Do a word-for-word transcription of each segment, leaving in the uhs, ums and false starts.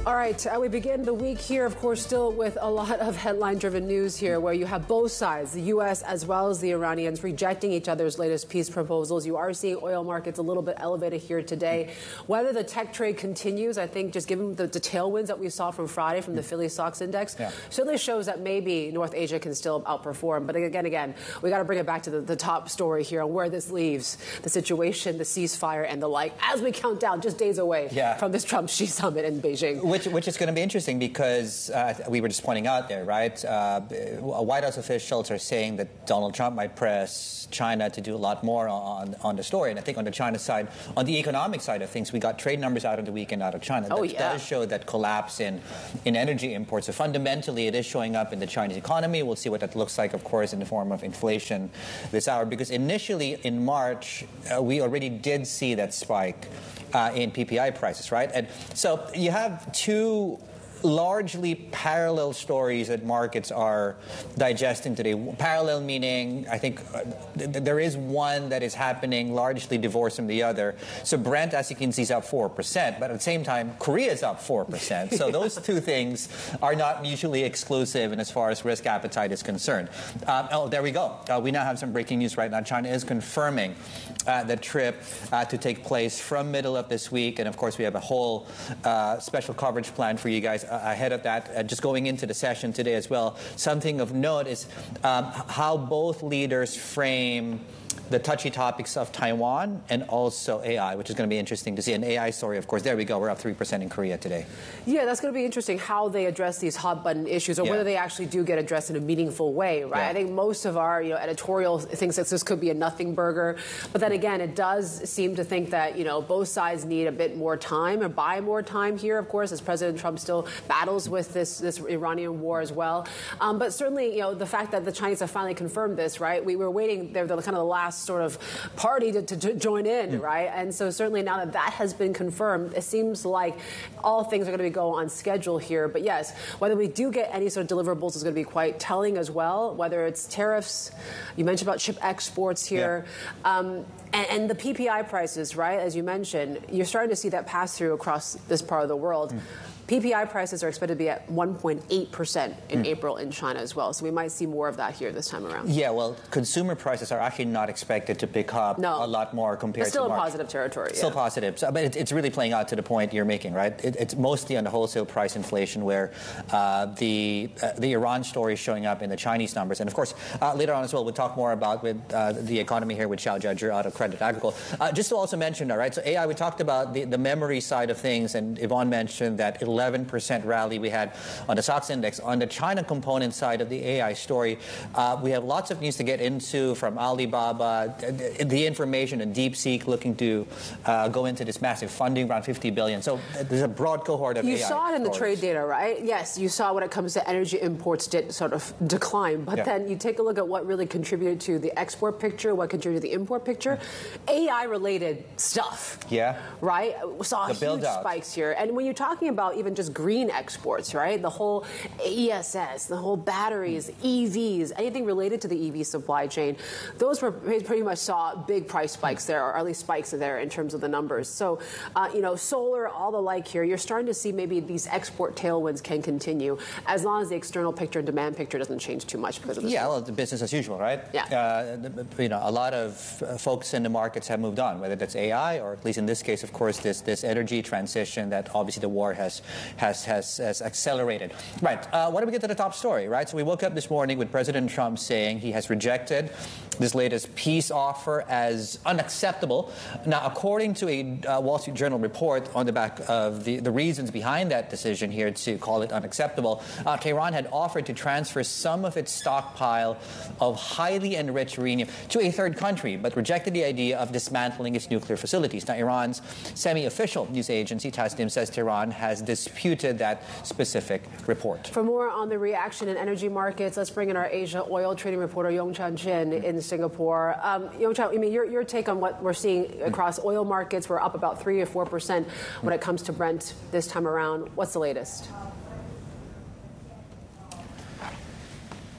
All right, uh, we begin the week here, of course, still with a lot of headline-driven news here, where you have both sides, the U S as well as the Iranians, rejecting each other's latest peace proposals. You are seeing oil markets a little bit elevated here today. Whether the tech trade continues, I think, just given the, the tailwinds that we saw from Friday from the Philly Stocks Index, yeah. certainly shows that maybe North Asia can still outperform. But again, again, we got to bring it back to the, the top story here on where this leaves the situation, the ceasefire, and the like, as we count down just days away yeah. from this Trump-Xi summit in Beijing. Which, which is going to be interesting because uh, we were just pointing out there, right? Uh, White House officials are saying that Donald Trump might press China to do a lot more on, on the story. And I think on the China side, on the economic side of things, we got trade numbers out of the weekend out of China. Oh, that yeah. does show that collapse in, in energy imports. So fundamentally, it is showing up in the Chinese economy. We'll see what that looks like, of course, in the form of inflation this hour. Because initially, in March, uh, we already did see that spike Uh, in P P I prices, right? And so you have two largely parallel stories that markets are digesting today. Parallel meaning, I think uh, th there is one that is happening largely divorced from the other. So Brent, as you can see, is up four percent, but at the same time, Korea is up four percent. So those two things are not mutually exclusive in as far as risk appetite is concerned. Um, oh, there we go. Uh, we now have some breaking news right now. China is confirming uh, the trip uh, to take place from middle of this week. And of course, we have a whole uh, special coverage plan for you guys ahead of that. Uh, just going into the session today as well, something of note is um, how both leaders frame the touchy topics of Taiwan and also A I, which is going to be interesting to see. An A I story, of course. There we go. We're up three percent in Korea today. Yeah, that's going to be interesting how they address these hot-button issues, or yeah. whether they actually do get addressed in a meaningful way, right? Yeah. I think most of our you know, editorial thinks that this could be a nothing burger. But then again, it does seem to think that you know both sides need a bit more time or buy more time here, of course, as President Trump still battles with this, this Iranian war as well. Um, but certainly, you know, the fact that the Chinese have finally confirmed this, right? We were waiting, they're the, kind of the last sort of party to, to, to join in, mm. right? And so certainly now that that has been confirmed, it seems like all things are going to be go on schedule here. But yes, whether we do get any sort of deliverables is going to be quite telling as well, whether it's tariffs, you mentioned about chip exports here, yeah. um, and, and the P P I prices, right? As you mentioned, you're starting to see that pass through across this part of the world. Mm. P P I prices are expected to be at one point eight percent in mm. April in China as well. So we might see more of that here this time around. Yeah, well, consumer prices are actually not expected to pick up no. a lot more compared it's still to March. in positive territory. Still yeah. positive. So, but it, it's really playing out to the point you're making, right? It, it's mostly on the wholesale price inflation where uh, the uh, the Iran story is showing up in the Chinese numbers. And of course, uh, later on as well, we'll talk more about with uh, the economy here with Xiao Jiazhi out of Credit Agricole. Uh, just to also mention, all right, so A I, we talked about the, the memory side of things, and Yvonne mentioned that eleven percent rally we had on the S O X index. On the China component side of the A I story, uh, we have lots of news to get into from Alibaba, the, the information, and DeepSeek looking to uh, go into this massive funding, around fifty billion dollars. So there's a broad cohort of you A I. You saw it in the stories. trade data, right? Yes, you saw when it comes to energy imports did sort of decline. But yeah. then you take a look at what really contributed to the export picture, what contributed to the import picture. A I-related stuff. Yeah. Right? We saw the huge spikes here. And when you're talking about even just green exports, right? The whole E S S, the whole batteries, E Vs, anything related to the E V supply chain, those were pretty much saw big price spikes there, or at least spikes there in terms of the numbers. So, uh, you know, solar, all the like here, you're starting to see maybe these export tailwinds can continue as long as the external picture and demand picture doesn't change too much because of this. Yeah, well, the business as usual, right? Yeah. Uh, you know, a lot of uh, folks in the markets have moved on, whether that's A I or at least in this case, of course, this this energy transition that obviously the war has has has, has accelerated. Right. Uh, why don't we get to the top story, right? So we woke up this morning with President Trump saying he has rejected this latest peace offer as unacceptable. Now, according to a uh, Wall Street Journal report on the back of the, the reasons behind that decision here to call it unacceptable, uh, Tehran had offered to transfer some of its stockpile of highly enriched uranium to a third country, but rejected the idea of dismantling its nuclear facilities. Now, Iran's semi-official news agency, Tasnim, says Tehran has disputed that specific report. For more on the reaction in energy markets, let's bring in our Asia oil trading reporter, Yongchan Chin, in Singapore. Um, Yongchan, I mean, your, your take on what we're seeing across oil markets. We're up about three or four percent when it comes to Brent this time around. What's the latest?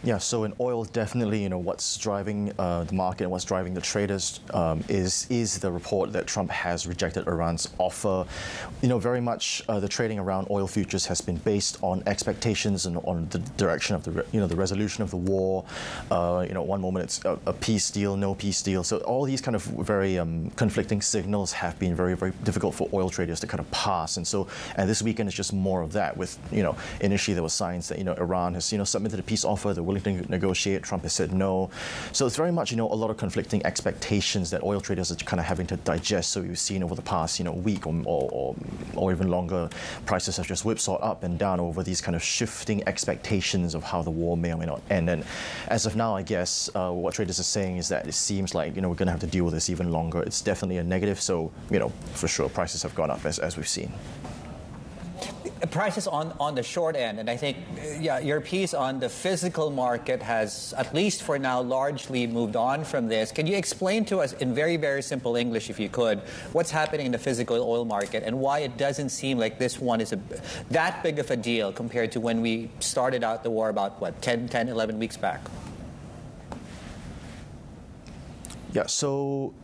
Yeah, so in oil, definitely, you know, what's driving uh, the market and what's driving the traders um, is is the report that Trump has rejected Iran's offer. You know, very much uh, the trading around oil futures has been based on expectations and on the direction of the, you know, the resolution of the war. Uh, you know, one moment it's a, a peace deal, no peace deal. So all these kind of very um, conflicting signals have been very, very difficult for oil traders to kind of pass. And so, and this weekend is just more of that. With, you know, initially there was signs that, you know, Iran has, you know, submitted a peace offer. They're willing to negotiate. Trump has said no. So it's very much, you know, a lot of conflicting expectations that oil traders are kind of having to digest. So we've seen over the past, you know, week or, or, or even longer, prices have just whipsawed up and down over these kind of shifting expectations of how the war may or may not end. And as of now, I guess uh, what traders are saying is that it seems like, you know, we're going to have to deal with this even longer. It's definitely a negative. So, you know, for sure, prices have gone up as, as we've seen. Prices on, on the short end, and I think yeah, your piece on the physical market has, at least for now, largely moved on from this. Can you explain to us in very, very simple English, if you could, what's happening in the physical oil market and why it doesn't seem like this one is a, that big of a deal compared to when we started out the war about, what, ten, ten, eleven weeks back? Yeah, so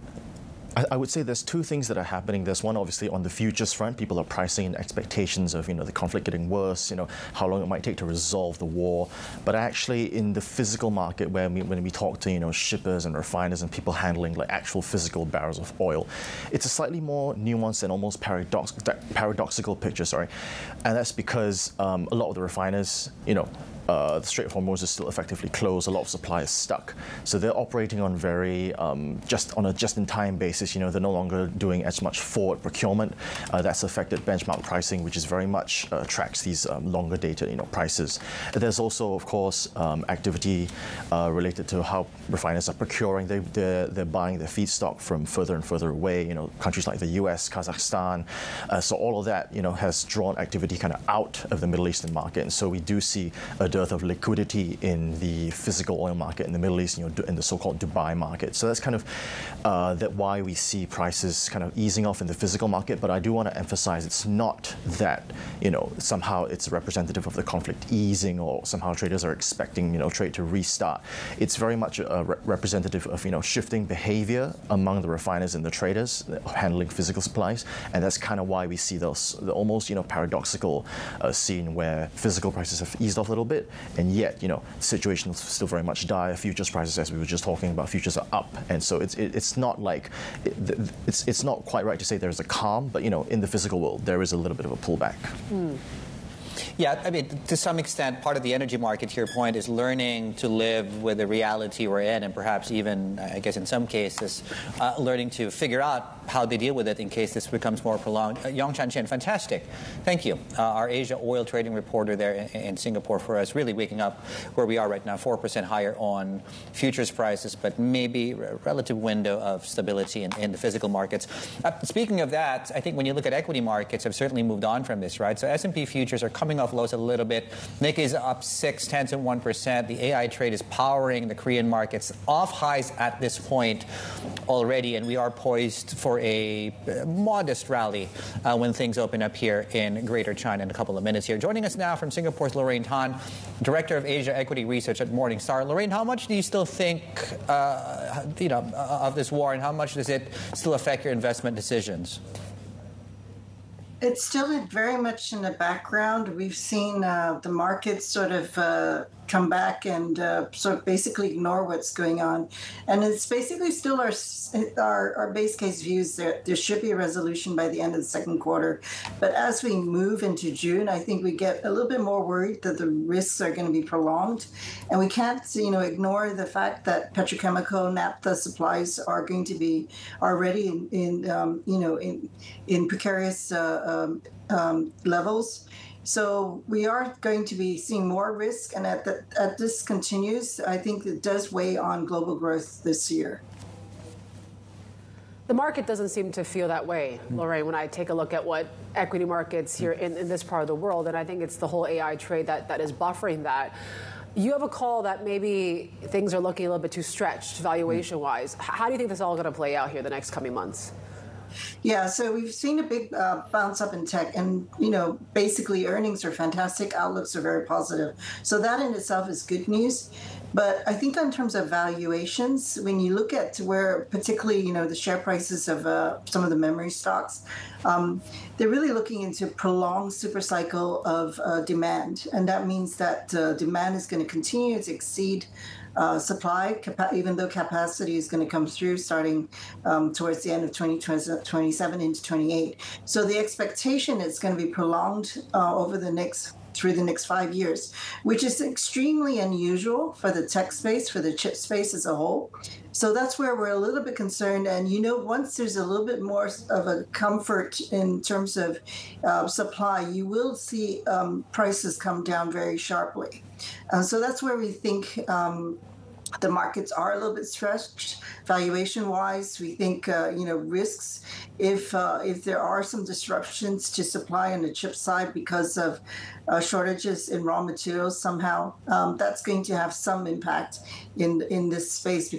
I would say there's two things that are happening. There's one, obviously, on the futures front. People are pricing in expectations of, you know, the conflict getting worse, you know, how long it might take to resolve the war. But actually, in the physical market, where we, when we talk to, you know, shippers and refiners and people handling like actual physical barrels of oil, it's a slightly more nuanced and almost paradox paradoxical picture. Sorry, and that's because um, a lot of the refiners, you know, Uh, the Strait of Hormuz is still effectively closed. A lot of supply is stuck, so they're operating on very um, just on a just-in-time basis. You know, they're no longer doing as much forward procurement. Uh, that's affected benchmark pricing, which is very much uh, tracks these um, longer-dated, you know, prices. There's also, of course, um, activity uh, related to how refiners are procuring. They, they're, they're buying their feedstock from further and further away. You know, countries like the U S, Kazakhstan. Uh, so all of that, you know, has drawn activity kind of out of the Middle Eastern market, and so we do see a dearth of liquidity in the physical oil market in the Middle East, you know, in the so-called Dubai market. So that's kind of uh, that why we see prices kind of easing off in the physical market. But I do want to emphasize it's not that, you know, somehow it's representative of the conflict easing or somehow traders are expecting, you know, trade to restart. It's very much a re representative of, you know, shifting behavior among the refiners and the traders handling physical supplies, and that's kind of why we see those the almost, you know, paradoxical uh, scene where physical prices have eased off a little bit. And yet, you know, the situation is still very much dire. Futures prices, as we were just talking about, futures are up, and so it's it, it's not like it, it's it's not quite right to say there's a calm, but you know, in the physical world, there is a little bit of a pullback. Mm. Yeah, I mean, to some extent, part of the energy market, to your point, is learning to live with the reality we're in, and perhaps even, I guess in some cases, uh, learning to figure out how they deal with it in case this becomes more prolonged. Uh, Yongchan Chen, fantastic. Thank you. Uh, our Asia oil trading reporter there in, in Singapore for us, really waking up where we are right now, four percent higher on futures prices, but maybe a relative window of stability in, in the physical markets. Uh, speaking of that, I think when you look at equity markets, have certainly moved on from this, right? So S and P futures are coming off lows a little bit. Nikkei is up six tenths and one percent. The A I trade is powering the Korean markets off highs at this point already, and we are poised for a modest rally uh, when things open up here in Greater China in a couple of minutes here. Joining us now from Singapore's Lorraine Tan, Director of Asia Equity Research at Morningstar. Lorraine, how much do you still think uh, you know, of this war, and how much does it still affect your investment decisions? It's still very much in the background. We've seen uh, the markets sort of uh, come back and uh, sort of basically ignore what's going on. And it's basically still our our, our base case views that there should be a resolution by the end of the second quarter. But as we move into June, I think we get a little bit more worried that the risks are going to be prolonged. And we can't, you know, ignore the fact that petrochemical naphtha supplies are going to be already in, in um, you know, in, in precarious uh, um, um, levels. So we are going to be seeing more risk, and at, the, at this continues, I think it does weigh on global growth this year. The market doesn't seem to feel that way, Lorraine, when I take a look at what equity markets here in, in this part of the world, and I think it's the whole A I trade that, that is buffering that. You have a call that maybe things are looking a little bit too stretched valuation-wise. How do you think this is all going to play out here the next coming months? Yeah, so we've seen a big uh, bounce up in tech, and you know, basically earnings are fantastic, outlooks are very positive. So that in itself is good news. But I think in terms of valuations, when you look at where, particularly, you know, the share prices of uh, some of the memory stocks, um, they're really looking into prolonged super cycle of uh, demand, and that means that uh, demand is going to continue to exceed Uh, supply, capa- even though capacity is going to come through starting um, towards the end of twenty twenty-seven into twenty-eight. So the expectation is going to be prolonged uh, over the next through the next five years, which is extremely unusual for the tech space, for the chip space as a whole. So that's where we're a little bit concerned. And, you know, once there's a little bit more of a comfort in terms of uh, supply, you will see um, prices come down very sharply. Uh, so that's where we think um, the markets are a little bit stretched valuation-wise. We think, uh, you know, risks, if uh, if there are some disruptions to supply on the chip side because of uh, shortages in raw materials somehow, um, that's going to have some impact in in this space.